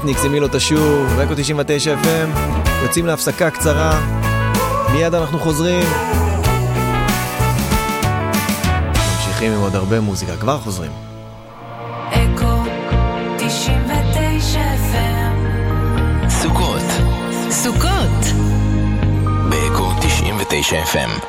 אתניקס עם מילות השוב, רקו 99 FM. יוצאים להפסקה קצרה, מיד אנחנו חוזרים. ממשיכים עם עוד הרבה מוזיקה, כבר חוזרים. אקו 99 FM. סוכות באקו 99 FM.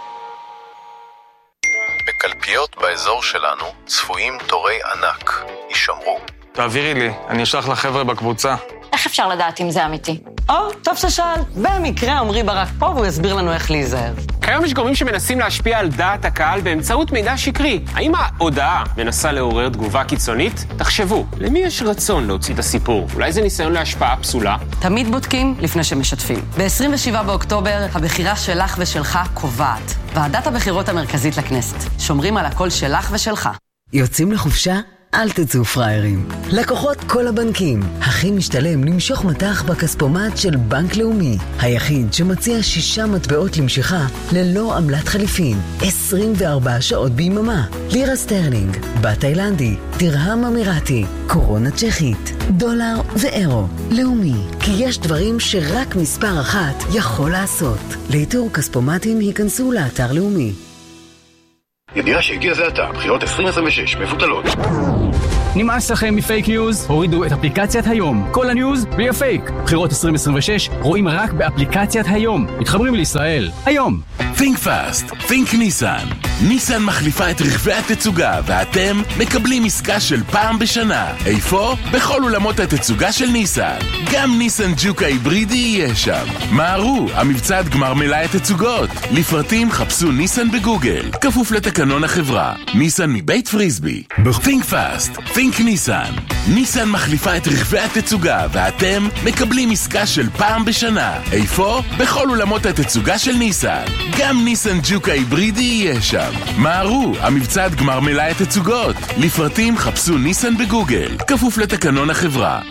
בקלפיות באזור שלנו צפויים תורי ענק. יישמרו. תעבירי לי, אני אשלח לחבר'ה בקבוצה. איך אפשר לדעת אם זה אמיתי? טוב ששאל. במקרה עמרי ברק פה והוא יסביר לנו איך להיזהר. כיום יש גורמים שמנסים להשפיע על דעת הקהל באמצעות מידע שקרי. האם ההודעה מנסה לעורר תגובה קיצונית? תחשבו, למי יש רצון להוציא את הסיפור? אולי זה ניסיון להשפעה פסולה? תמיד בודקים לפני שמשתפים. ב-27 באוקטובר הבחירה שלך ושלך קובעת. ועדת הבחירות המרכזית לכנסת. שומרים על הקול שלך ושלך. יוצאים לחופשה? אל תצאו פריירים. לקוחות כל הבנקים. הכי משתלם למשוך מטח בכספומט של בנק לאומי. היחיד שמציע 6 מטבעות למשיכה ללא עמלת חליפין. 24 שעות ביממה. לירה סטרלינג, בת תאילנדי, דרהם אמירתי, קורונה צ'כית, דולר ואירו. לאומי, כי יש דברים שרק מספר אחת יכול לעשות. לאיתור כספומטים היכנסו לאתר לאומי. ידיעה שהגיע זה עתה, בחירות 2026 מבוטלות. נמאס לכם מפייק ניוז? הורידו את אפליקציית היום. כל הניוז בלי הפייק. בחירות 2026 רואים רק באפליקציית היום. מתחברים לישראל. היום. Think fast, think ניסן. ניסן מחליפה את רכבי התצוגה, ואתם מקבלים עסקה של פעם בשנה. איפה? בכל אולמות התצוגה של ניסן. גם ניסן ג'וק ההיברידי יהיה שם. מהרו, המבצע עד גמר מלאי התצוגות. לפרטים חפשו ניסן בגוגל. כפוף לתקנון החברה. ניסן מבית פריסבי. Think fast, think ניסן. ניסן מחליפה את רכבי התצוגה, ואתם מקבלים עסקה של פעם בשנה. איפה? בכל אולמות התצוגה של ניסן. גם ניסן ג'וק ההיברידי יהיה שם. מהרו, המבצע עד גמר מלאי התצוגות. לפרטים חפשו ניסן בגוגל. כפוף לתקנון החברה.